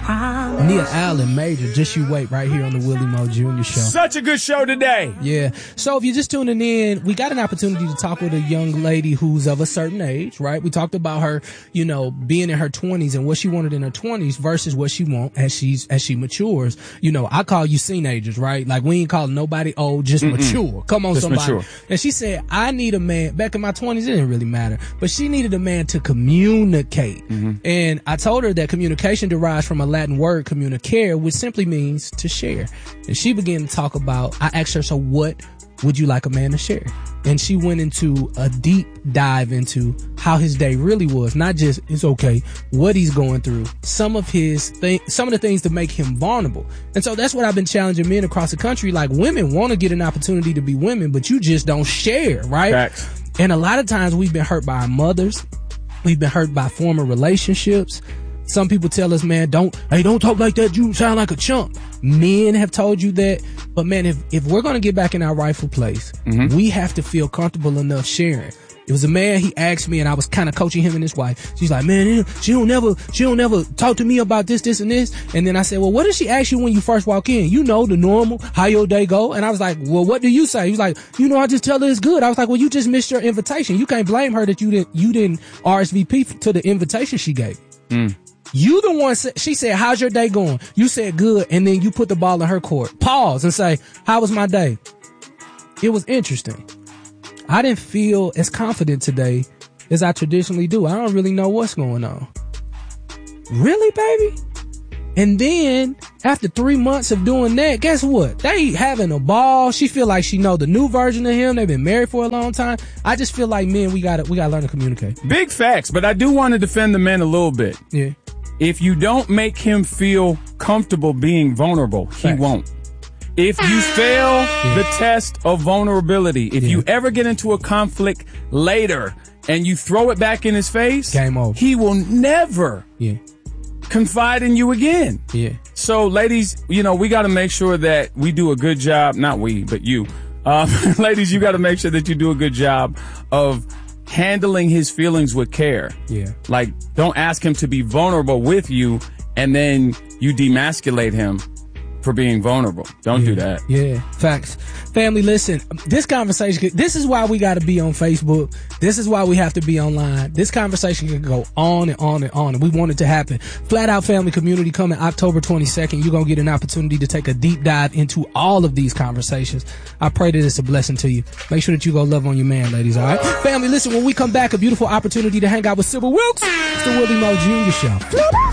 Nia Allen, Major, Just You Wait, right here on the Willie Mo Jr. Show. Such a good show today. Yeah. So if you're just tuning in, we got an opportunity to talk with a young lady who's of a certain age, right? We talked about her, you know, being in her 20s and what she wanted in her 20s versus what she wants as she matures. You know, I call you teenagers, right? Like, we ain't calling nobody old, just mature. Come on, just somebody. Mature. And she said, I need a man. Back in my 20s, it didn't really matter, but she needed a man to communicate. And I told her that communication derives from a Latin word, communicare, which simply means to share. And she began to talk about, I asked her, so what would you like a man to share? And she went into a deep dive into how his day really was. Not just, it's okay, what he's going through. Some of the things to make him vulnerable. And so that's what I've been challenging men across the country. Like, women want to get an opportunity to be women, but you just don't share, right? Facts. And a lot of times we've been hurt by our mothers. We've been hurt by former relationships. Some people tell us, man, don't talk like that. You sound like a chump. Men have told you that. But man, if we're going to get back in our rightful place, we have to feel comfortable enough sharing. It was a man, he asked me, and I was kind of coaching him and his wife. She's like, man, she don't never talk to me about this, and this. And then I said, well, what did she ask you when you first walk in? You know, the normal, how your day go? And I was like, well, what do you say? He was like, I just tell her it's good. I was like, well, you just missed your invitation. You can't blame her that you didn't RSVP to the invitation she gave. You the one, she said, how's your day going? You said good, and then you put the ball in her court. Pause and say, how was my day? It was interesting. I didn't feel as confident today as I traditionally do. I don't really know what's going on. Really, baby? And then, after 3 months of doing that, guess what? They having a ball. She feel like she know the new version of him. They've been married for a long time. I just feel like, men, we gotta learn to communicate. Big facts, but I do want to defend the men a little bit. Yeah. If you don't make him feel comfortable being vulnerable, he won't. If you fail the test of vulnerability, if you ever get into a conflict later and you throw it back in his face, game over. He will never confide in you again. Yeah. So, ladies, we got to make sure that we do a good job. Not we, but you. Ladies, you got to make sure that you do a good job of handling his feelings with care. Yeah. Like, don't ask him to be vulnerable with you and then you demasculate him for being vulnerable. Don't do that. Yeah, facts. Family, listen, this conversation, this is why we got to be on Facebook. This is why we have to be online. This conversation can go on and on and on, and we want it to happen. Flat Out Family Community coming October 22nd. You're going to get an opportunity to take a deep dive into all of these conversations. I pray that it's a blessing to you. Make sure that you go love on your man, ladies, all right? Family, listen, when we come back, a beautiful opportunity to hang out with Sybil Wilkes. It's the Willie Mo Jr. Show.